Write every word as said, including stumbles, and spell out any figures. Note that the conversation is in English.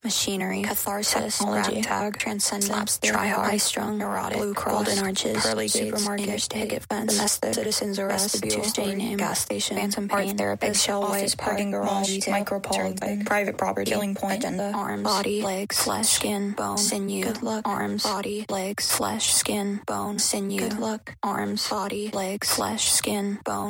machinery, catharsis, technology, tag, transcendence, try hard, high strung, neurotic, blue cross, golden arches, pearly gates, supermarket, picket fence, domestic, citizens arrest, Tuesday name, gas station, phantom pain, art therapist, shell office, parking garage, micropolitan, private property, killing point, agenda, arms, body, legs, flesh, skin, bone, sinew, good luck, arms, body, legs, flesh, skin, bone, sinew, good luck, arms, body, legs, flesh, skin, bone.